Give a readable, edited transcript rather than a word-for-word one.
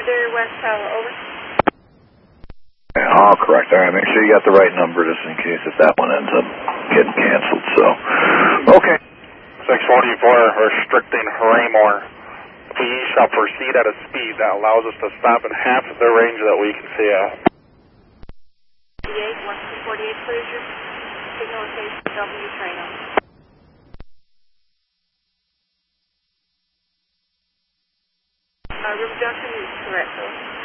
Thunder, West Tower, over. All correct. All right, make sure you got the right number just in case if that one ends up getting canceled. So, okay. 644, restricting Raymore. We shall proceed at a speed that allows us to stop in half of the range that we can see at. 48, clears your signal in case W train on. River Junction is correct, though.